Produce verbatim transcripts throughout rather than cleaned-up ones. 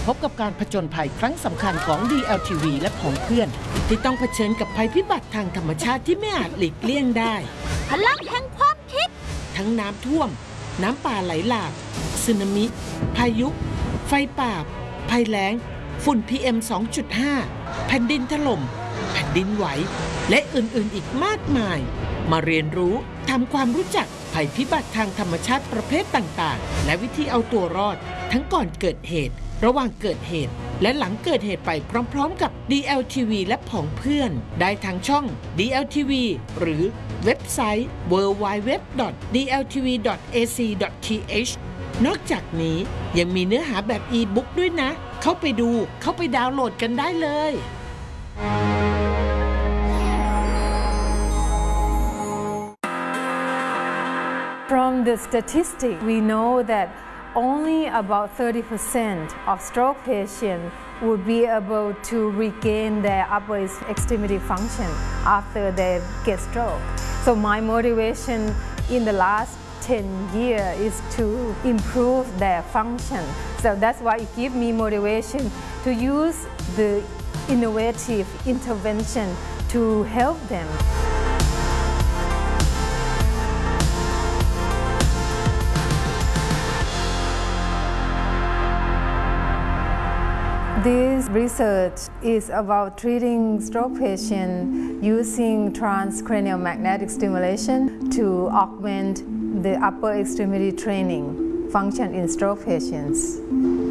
พบกับการผจญภัยครั้งสำคัญของ ดี แอล ที วี และผองเพื่อนที่ต้องเผชิญกับภัยพิบัติทางธรรมชาติที่ไม่อาจหลีกเลี่ยงได้พลังแห่งความคิดทั้งน้ำท่วมน้ำป่าไหลหลากสึนามิพายุไฟป่าภัยแล้งฝุ่น พี เอ็ม สองจุดห้า แผ่นดินถล่มแผ่นดินไหวและอื่นๆอีกมากมายมาเรียนรู้ทำความรู้จักภัยพิบัติทางธรรมชาติประเภทต่างๆและวิธีเอาตัวรอดทั้งก่อนเกิดเหตุระหว่างเกิดเหตุและหลังเกิดเหตุไปพร้อมๆกับ ดี แอล ที วี และผองเพื่อนได้ทางช่อง ดี แอล ที วี หรือเว็บไซต์ ดับเบิลยู ดับเบิลยู ดับเบิลยู ดอท ดี แอล ที วี ดอท เอ ซี ดอท ที เอช นอกจากนี้ยังมีเนื้อหาแบบอีบุ๊กด้วยนะเข้าไปดูเข้าไปดาวน์โหลดกันได้เลย From the statistics, we know that only about thirty percent of stroke patients would be able to regain their upper extremity function after they get stroke. So my motivation in the last ten years is to improve their function. So that's why it gives me motivation to use the innovative intervention to help them. This research is about treating stroke patients using transcranial magnetic stimulation to augment the upper extremity training function in stroke patients.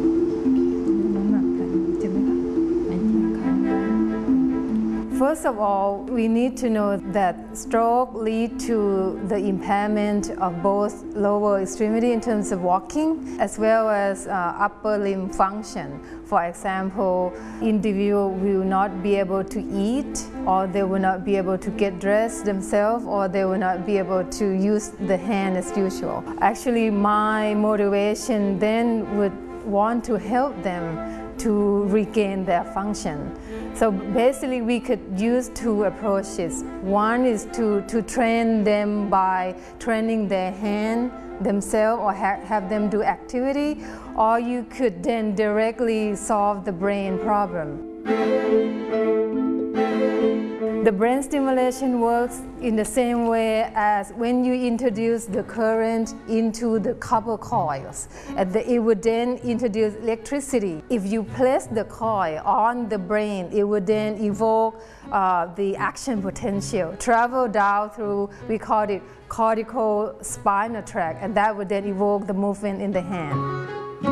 First of all, we need to know that stroke leads to the impairment of both lower extremity in terms of walking as well as uh, upper limb function. For example, individual will not be able to eat, or they will not be able to get dressed themselves, or they will not be able to use the hand as usual. Actually, my motivation then would want to help them to regain their function. So basically we could use two approaches. One is to, to train them by training their hand themselves or ha have them do activity, or you could then directly solve the brain problem. The brain stimulation works in the same way as when you introduce the current into the copper coils. And the, it would then introduce electricity. If you place the coil on the brain, it would then evoke uh, the action potential, travel down through, we call it cortical spinal tract, and that would then evoke the movement in the hand.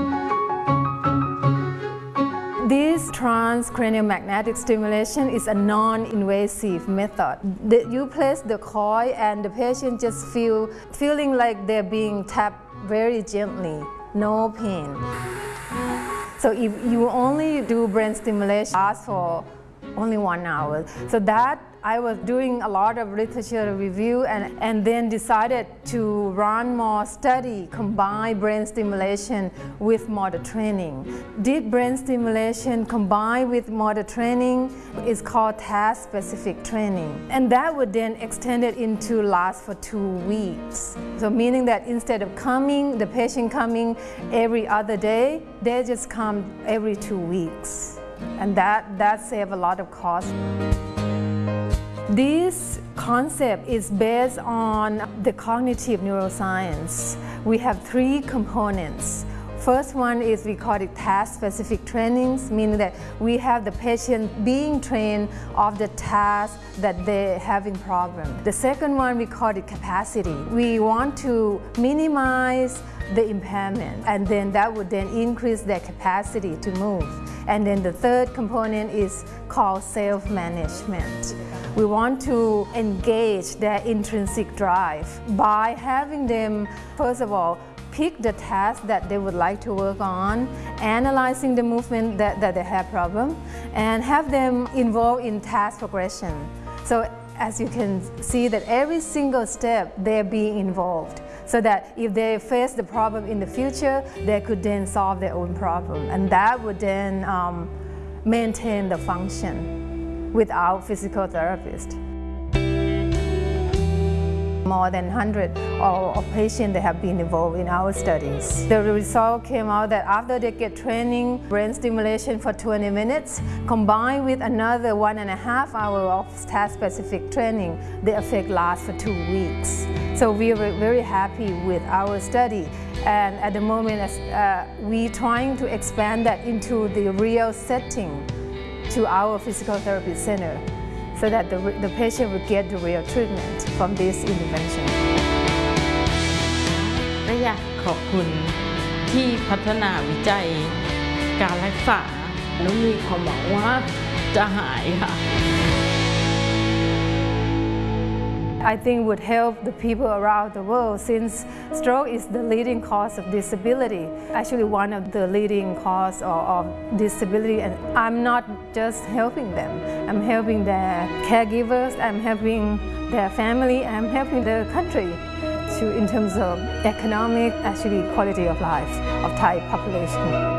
This transcranial magnetic stimulation is a non-invasive method. The, you place the coil and the patient just feel feeling like they're being tapped very gently, no pain. So if you only do brain stimulation, lasts for only one hour. So that I was doing a lot of literature review and, and then decided to run more study, combine brain stimulation with motor training. Did brain stimulation combined with motor training is called task-specific training. And that would then extend it into last for two weeks. So meaning that instead of coming, the patient coming every other day, they just come every two weeks. And that, that saves a lot of cost. This concept is based on the cognitive neuroscience. We have three components. First one is we call it task-specific trainings, meaning that we have the patient being trained of the task that they're having problem. The second one we call it capacity. We want to minimize the impairment, and then that would then increase their capacity to move. And then the third component is called self-management. We want to engage their intrinsic drive by having them, first of all, pick the task that they would like to work on, analyzing the movement that, that they have problem, and have them involved in task progression. So as you can see that every single step they're being involved, so that if they face the problem in the future, they could then solve their own problem. And that would then um, maintain the function without physical therapist. More than one hundred of patients that have been involved in our studies. The result came out that after they get training, brain stimulation for twenty minutes, combined with another one and a half hour of task-specific training, the effect lasts for two weeks. So we were very happy with our study. And at the moment, uh, we're trying to expand that into the real setting to our physical therapy center, so that the, the patient would get the real treatment from this intervention. ก็อยากขอบคุณที่พัฒนาวิจัยการรักษาแล้วมีความหวังว่าจะหายค่ะ I think would help the people around the world, since stroke is the leading cause of disability, actually one of the leading cause of, of disability, and I'm not just helping them, I'm helping their caregivers, I'm helping their family, I'm helping the country to, in terms of economic, actually quality of life of Thai population.